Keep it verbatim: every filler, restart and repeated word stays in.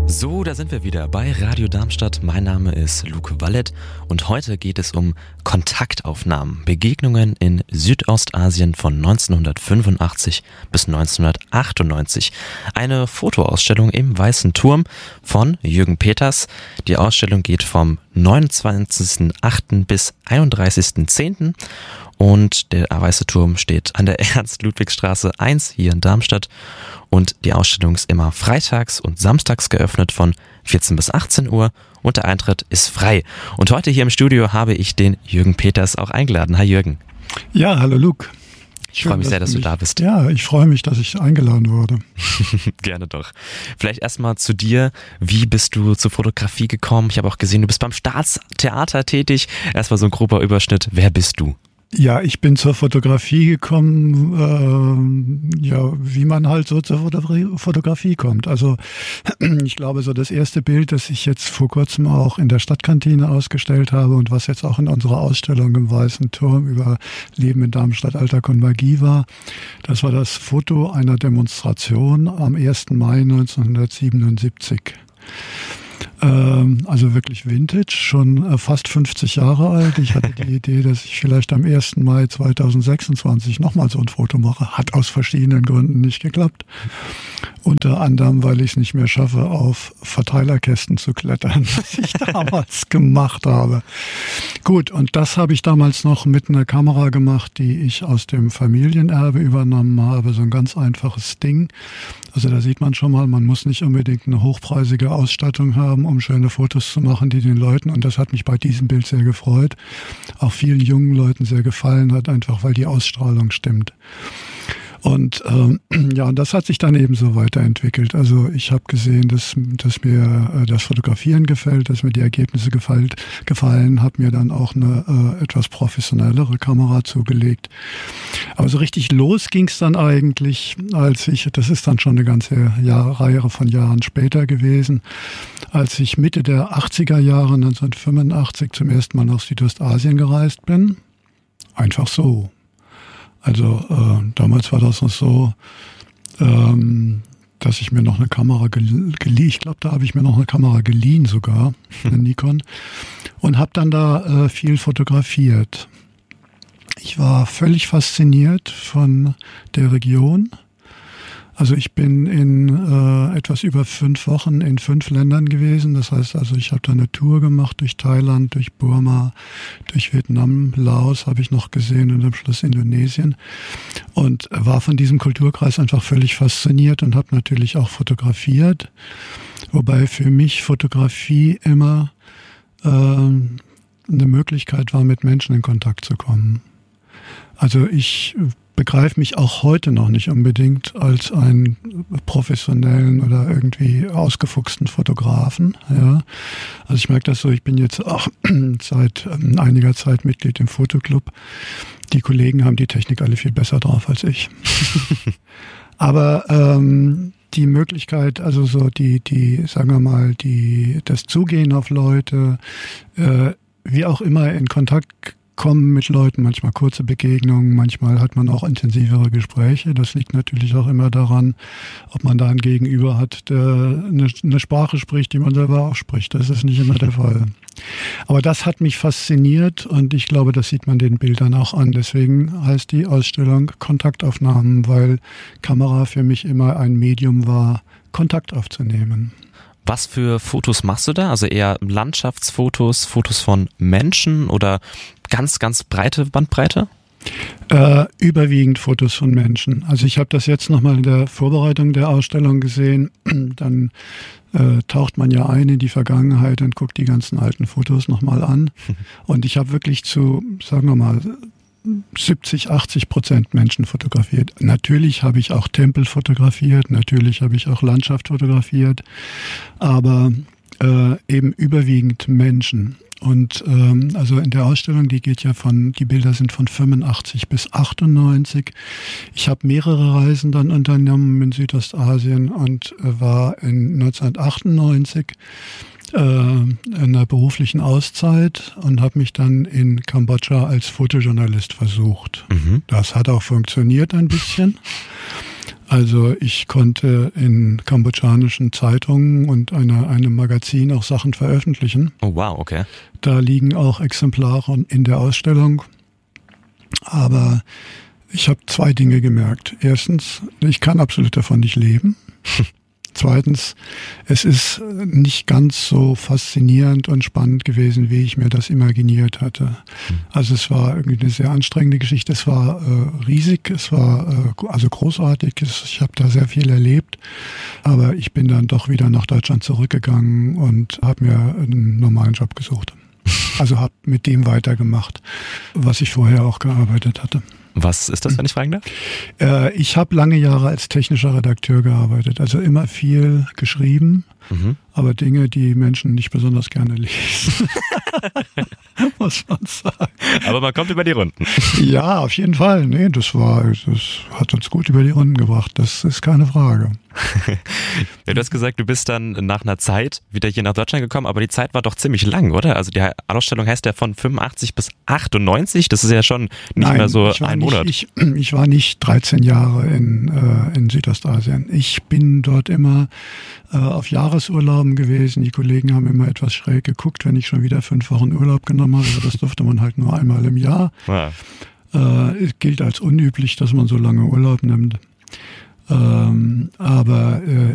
So, da sind wir wieder bei Radio Darmstadt. Mein Name ist Luke Wallet und heute geht es um Kontaktaufnahmen, Begegnungen in Südostasien von neunzehnhundertfünfundachtzig bis neunzehnhundertachtundneunzig. Eine Fotoausstellung im Weißen Turm von Jürgen Peters. Die Ausstellung geht vom neunundzwanzigsten achten bis einunddreißigsten zehnten und der Weiße Turm steht an der Ernst-Ludwig-Straße eins hier in Darmstadt. Und die Ausstellung ist immer freitags und samstags geöffnet von vierzehn bis achtzehn Uhr und der Eintritt ist frei. Und heute hier im Studio habe ich den Jürgen Peters auch eingeladen. Hi Jürgen. Ja, hallo Luke. Ich freue mich sehr, dass du da bist. Ja, ich freue mich, dass ich eingeladen wurde. Gerne doch. Vielleicht erstmal zu dir. Wie bist du zur Fotografie gekommen? Ich habe auch gesehen, du bist beim Staatstheater tätig. Erstmal so ein grober Überschnitt. Wer bist du? Ja, ich bin zur Fotografie gekommen, äh, ja, wie man halt so zur Fotografie, Fotografie kommt. Also ich glaube, so das erste Bild, das ich jetzt vor kurzem auch in der Stadtkantine ausgestellt habe und was jetzt auch in unserer Ausstellung im Weißen Turm über Leben in Darmstadt, Alltag und Magie war, das war das Foto einer Demonstration am ersten Mai neunzehnhundertsiebenundsiebzig. Also wirklich Vintage, schon fast fünfzig Jahre alt. Ich hatte die Idee, dass ich vielleicht am ersten Mai zweitausendsechsundzwanzig nochmal so ein Foto mache. Hat aus verschiedenen Gründen nicht geklappt. Unter anderem, weil ich es nicht mehr schaffe, auf Verteilerkästen zu klettern, was ich damals gemacht habe. Gut, und das habe ich damals noch mit einer Kamera gemacht, die ich aus dem Familienerbe übernommen habe. So ein ganz einfaches Ding. Also da sieht man schon mal, man muss nicht unbedingt eine hochpreisige Ausstattung haben, um schöne Fotos zu machen, die den Leuten, und das hat mich bei diesem Bild sehr gefreut, auch vielen jungen Leuten sehr gefallen hat, einfach weil die Ausstrahlung stimmt. Und ähm, ja, und das hat sich dann eben so weiterentwickelt. Also ich habe gesehen, dass, dass mir äh, das Fotografieren gefällt, dass mir die Ergebnisse gefällt, gefallen, habe mir dann auch eine äh, etwas professionellere Kamera zugelegt. Aber so richtig los ging es dann eigentlich, als ich, das ist dann schon eine ganze Jahr, Reihe von Jahren später gewesen, als ich Mitte der achtziger Jahre, neunzehnhundertfünfundachtzig, zum ersten Mal nach Südostasien gereist bin. Einfach so. Also äh, damals war das noch so, ähm, dass ich mir noch eine Kamera geliehen, ich glaube, da habe ich mir noch eine Kamera geliehen sogar, eine Nikon, und habe dann da äh, viel fotografiert. Ich war völlig fasziniert von der Region. Also ich bin in äh, etwas über fünf Wochen in fünf Ländern gewesen. Das heißt also, ich habe da eine Tour gemacht durch Thailand, durch Burma, durch Vietnam, Laos habe ich noch gesehen und am Schluss Indonesien. Und war von diesem Kulturkreis einfach völlig fasziniert und habe natürlich auch fotografiert. Wobei für mich Fotografie immer äh, eine Möglichkeit war, mit Menschen in Kontakt zu kommen. Also ich begreife mich auch heute noch nicht unbedingt als einen professionellen oder irgendwie ausgefuchsten Fotografen. Ja. Also ich merke das so, ich bin jetzt auch seit ähm, einiger Zeit Mitglied im Fotoclub. Die Kollegen haben die Technik alle viel besser drauf als ich. Aber ähm, die Möglichkeit, also so die, die, sagen wir mal, die, das Zugehen auf Leute, äh, wie auch immer in Kontakt kommen mit Leuten, manchmal kurze Begegnungen, manchmal hat man auch intensivere Gespräche. Das liegt natürlich auch immer daran, ob man da einen Gegenüber hat, der eine, eine Sprache spricht, die man selber auch spricht. Das ist nicht immer der Fall. Aber das hat mich fasziniert und ich glaube, das sieht man den Bildern auch an. Deswegen heißt die Ausstellung Kontaktaufnahmen, weil Kamera für mich immer ein Medium war, Kontakt aufzunehmen. Was für Fotos machst du da? Also eher Landschaftsfotos, Fotos von Menschen oder ganz, ganz breite Bandbreite? Äh, überwiegend Fotos von Menschen. Also ich habe das jetzt nochmal in der Vorbereitung der Ausstellung gesehen. Dann äh, taucht man ja ein in die Vergangenheit und guckt die ganzen alten Fotos nochmal an. Und ich habe wirklich zu, sagen wir mal, siebzig, achtzig Prozent Menschen fotografiert. Natürlich habe ich auch Tempel fotografiert, natürlich habe ich auch Landschaft fotografiert, aber äh, eben überwiegend Menschen. Und ähm, also in der Ausstellung, die geht ja von, die Bilder sind von fünfundachtzig bis achtundneunzig. Ich habe mehrere Reisen dann unternommen in Südostasien und äh, war in neunzehnhundertachtundneunzig in einer beruflichen Auszeit und habe mich dann in Kambodscha als Fotojournalist versucht. Mhm. Das hat auch funktioniert ein bisschen. Also ich konnte in kambodschanischen Zeitungen und einer, einem Magazin auch Sachen veröffentlichen. Oh wow, okay. Da liegen auch Exemplare in der Ausstellung. Aber ich habe zwei Dinge gemerkt. Erstens, ich kann absolut davon nicht leben. Zweitens, es ist nicht ganz so faszinierend und spannend gewesen, wie ich mir das imaginiert hatte. Also es war irgendwie eine sehr anstrengende Geschichte. Es war äh, riesig, es war äh, also großartig. Ich habe da sehr viel erlebt. Aber ich bin dann doch wieder nach Deutschland zurückgegangen und habe mir einen normalen Job gesucht. Also habe mit dem weitergemacht, was ich vorher auch gearbeitet hatte. Was ist das, wenn ich fragen darf? Äh, ich habe lange Jahre als technischer Redakteur gearbeitet, also immer viel geschrieben, mhm. aber Dinge, die Menschen nicht besonders gerne lesen, muss man sagen. Aber man kommt über die Runden. Ja, auf jeden Fall. Nee, das war, das hat uns gut über die Runden gebracht, das ist keine Frage. Ja, du hast gesagt, du bist dann nach einer Zeit wieder hier nach Deutschland gekommen, aber die Zeit war doch ziemlich lang, oder? Also die Ausstellung heißt ja von fünfundachtzig bis achtundneunzig, das ist ja schon nicht Nein, mehr so ich war ein nicht, Monat. Ich, ich war nicht dreizehn Jahre in, äh, in Südostasien. Ich bin dort immer äh, auf Jahresurlauben gewesen. Die Kollegen haben immer etwas schräg geguckt, wenn ich schon wieder fünf Wochen Urlaub genommen habe. Das durfte man halt nur einmal im Jahr. Ja. Äh, es gilt als unüblich, dass man so lange Urlaub nimmt. Ähm, aber äh,